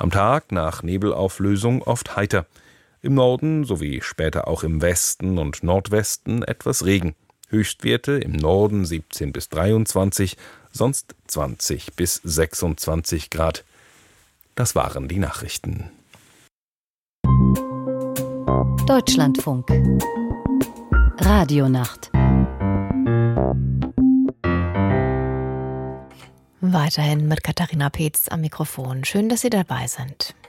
Am Tag nach Nebelauflösung oft heiter. Im Norden sowie später auch im Westen und Nordwesten etwas Regen. Höchstwerte im Norden 17 bis 23, sonst 20 bis 26 Grad. Das waren die Nachrichten. Deutschlandfunk. Radionacht. Weiterhin mit Katharina Peetz am Mikrofon. Schön, dass Sie dabei sind.